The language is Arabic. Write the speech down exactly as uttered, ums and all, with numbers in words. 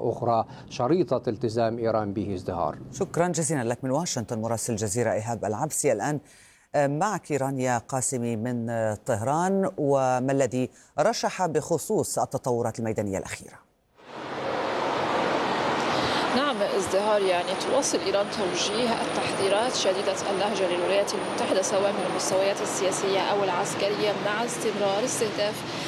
مرة أخرى شريطة التزام إيران به ازدهار. شكرا جزيلا لك من واشنطن مراسل الجزيرة إيهاب العبسي. الآن معك رانيا قاسمي من طهران، وما الذي رشح بخصوص التطورات الميدانية الأخيرة؟ نعم ازدهار، يعني تواصل إيران توجيه التحذيرات شديدة اللهجة للولايات المتحدة سواء من المستويات السياسية أو العسكرية، مع استمرار استهداف